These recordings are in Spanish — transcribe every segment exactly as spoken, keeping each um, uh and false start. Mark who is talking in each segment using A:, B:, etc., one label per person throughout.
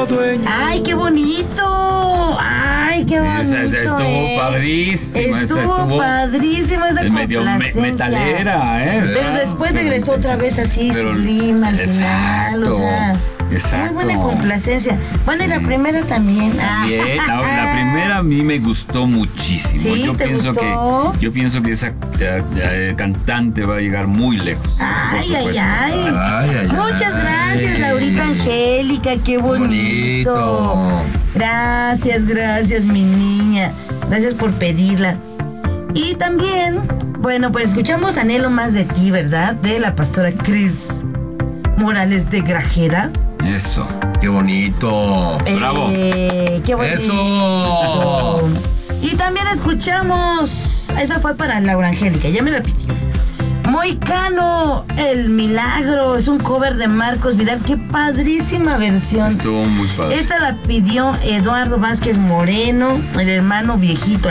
A: dueño.
B: ¡Ay, qué bonito! ¡Ay, qué bonito!
C: Esa, esa estuvo
B: eh.
C: padrísima.
B: Estuvo,
C: estuvo
B: padrísima esa
C: medio
B: complacencia.
C: me, metalera, ¿eh?
B: Pero después regresó otra vez así,
C: Pero,
B: sublime al final, o sea...
C: Exacto.
B: Muy buena complacencia. Bueno, y la primera también.
C: También, la, la primera a mí me gustó muchísimo.
B: ¿Sí?
C: Yo
B: ¿Te
C: pienso
B: gustó?
C: que yo pienso que esa eh, eh, cantante va a llegar muy lejos.
B: Ay, ay, ay.
A: Ay, ay,
B: Muchas
A: ay.
B: gracias, Laurita Angélica, qué bonito.
A: Bonito.
B: Gracias, gracias, mi niña. Gracias por pedirla. Y también, bueno, pues escuchamos Anhelo más de ti, ¿verdad? De la pastora Cris Morales de Grajeda.
A: Eso, qué bonito.
C: Bravo.
B: Eh, qué bonito.
A: Eso.
B: Y también escuchamos, esa fue para Laura Angélica, ya me la pidió. Moicano, El Milagro, es un cover de Marcos Vidal, qué padrísima versión.
C: Estuvo muy padre.
B: Esta la pidió Eduardo Vázquez Moreno, el hermano viejito.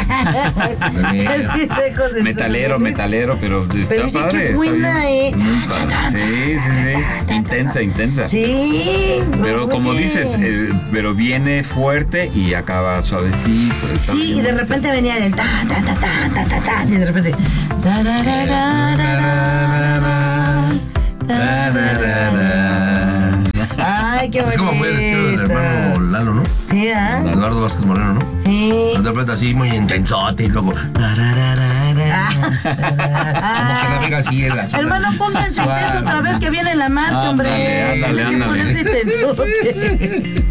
C: Metalero, metalero, pero está
B: Pero oye,
C: padre.
B: qué
C: está
B: buena,
C: bien.
B: eh.
C: Muy padre. Sí, sí, sí. Intensa, intensa.
B: Sí.
C: Pero como
B: oye.
C: dices, eh, pero viene fuerte y acaba suavecito. está
B: Sí,
C: bien
B: y de
C: bonito.
B: repente venía el ta ta ta ta ta ta ta y de repente tararara, tararara. Ay, qué bonito.
A: Es como fue el estilo del hermano Lalo, ¿no?
B: Sí, ¿ah?
A: Eduardo Vázquez Moreno, ¿no?
B: Sí.
A: De repente así muy intensote y luego. Como que navega así en la zona.
B: Hermano, pónganse
A: Suave.
B: intenso otra vez que viene la marcha, hombre.
C: Ándale, ándale,
B: Hay que
C: ándale.
B: ponerse intensote.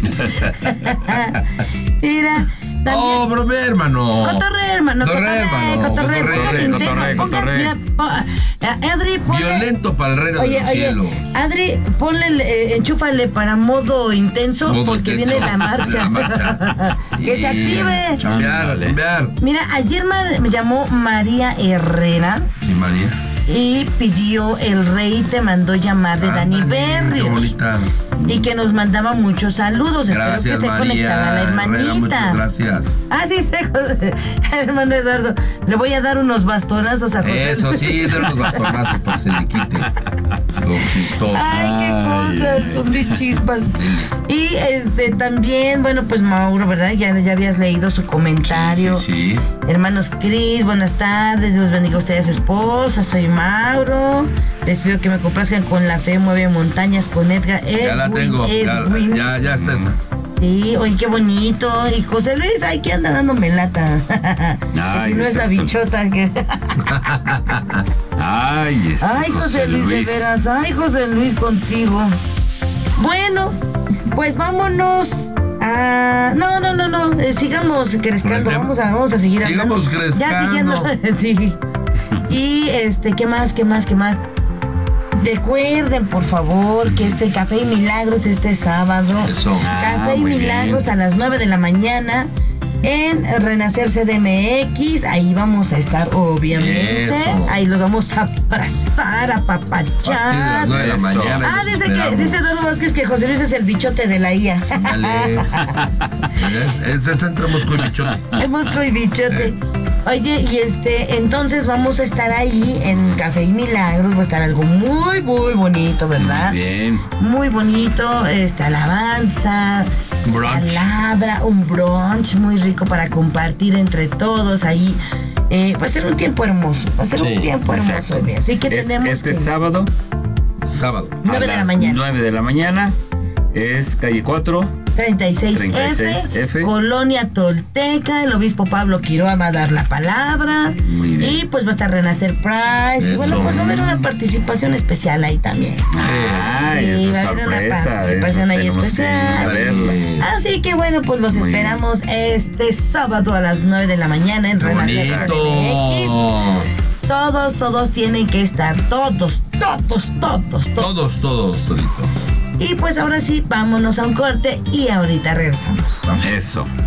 B: Mira, también.
A: Oh, bromé, hermano.
B: Cotorreo, hermano,
A: Cotorreo,
B: cotorreo,
A: hermano.
B: cotorreo,
A: Cotorreo,
B: póngale intenso,
C: cotorreo,
B: ponga-
C: cotorreo.
B: mira, po- Adri, ponle...
A: Violento para el reino
B: Oye,
A: del
B: oye,
A: cielo.
B: Adri, ponle, eh, enchúfale para modo intenso,
A: Modo
B: porque
A: intenso.
B: viene la marcha.
A: La marcha.
B: Que se active.
A: Chambear,
C: Ándale.
A: chambear.
B: Mira, ayer ma- me llamó María Herrera
A: Y María.
B: y pidió El Rey te mandó llamar de Dani
A: Ándale, Qué
B: Berrios.
A: bonita.
B: Y que nos mandaba muchos saludos.
A: Gracias,
B: Espero que esté
A: María.
B: conectada la
A: Herrera,
B: hermanita.
A: muchas gracias.
B: Ah, dice José, hermano Eduardo, le voy a dar unos bastonazos a José.
A: Eso sí, de los bastonazos para que se le quite lo chistoso.
B: Ay, qué
C: Ay,
B: cosas,
C: ay,
B: son bien chispas.
A: Dile.
B: Y este también, bueno, pues Mauro, ¿verdad? Ya, ya habías leído su comentario.
A: Sí, sí.
B: Hermanos Cris, buenas tardes, Dios bendiga a usted y a su esposa, soy Mauro. Les pido que me complazcan con La Fe Mueve Montañas con Edgar Edwin.
A: Ya la tengo. Ya,
B: Edwin.
A: ya, ya está esa.
B: Sí, oye, qué bonito. Y José Luis, ay, que anda dándome lata.
C: Ay,
B: si no es la
C: José-
B: bichota que...
C: Ay, ese
B: Ay, José Luis, de veras. Ay, José Luis, contigo. Bueno, pues vámonos a... No, no, no, no. eh, sigamos crezcando.
A: Con el
B: Vamos a, vamos a seguir hablando.
A: Sigamos crezcando.
B: Ya siguiendo. Sí. Y este, ¿qué más? ¿Qué más? ¿Qué más? Recuerden, por favor, que este Café y Milagros este sábado.
A: Eso.
B: Café y
C: muy
B: Milagros
C: bien.
B: a las nueve de la mañana en Renacer C D M X. Ahí vamos a estar, obviamente.
A: Eso.
B: Ahí los vamos a abrazar, a
A: A partir de las
B: apapachar.
A: nueve de la
C: Eso.
A: mañana.
B: Ah,
A: los
B: dice que
A: esperamos.
B: dice Eduardo Vázquez que José Luis es el bichote de la I A.
A: Dale. Es, es, entramos con bichote.
B: Es Mosco y bichote. Oye, y este, entonces vamos a estar ahí en Café y Milagros. Va a estar algo muy, muy bonito, ¿verdad?
C: Muy bien.
B: Muy bonito, esta alabanza,
A: Brunch.
B: palabra, un brunch muy rico para compartir entre todos ahí. Eh, va a ser un tiempo hermoso, va a ser
A: Sí,
B: un tiempo hermoso.
C: Exacto.
B: Emi. Así que
C: Es-
B: tenemos
C: este
B: que...
C: sábado
A: Sábado.
B: nueve
C: a
B: de la
C: las
B: mañana.
C: nueve de la mañana es calle cuatro.
B: treinta y seis
C: treinta y seis
B: F,
C: F.
B: Colonia Tolteca, el obispo Pablo Quiroa va a dar la palabra.
C: Muy bien.
B: Y pues va a estar Renacer Price. Y
A: Eso.
B: bueno, pues va a haber una participación especial ahí también.
C: Ah,
B: Sí,
C: eso
B: va
C: es
B: a haber una
C: sorpresa.
B: participación
C: eso
B: ahí
C: tenemos que ir a
B: especial.
C: verla.
B: Así que bueno, pues los
C: Muy bien.
B: esperamos este sábado a las nueve de la mañana en
A: Qué
B: Renacer C D M X.
A: bonito.
B: Todos, todos tienen que estar. Todos, todos, todos, todos.
A: Todos, todos, todito.
B: Y pues ahora sí, vámonos a un corte y ahorita regresamos.
A: Vamos.
C: Eso.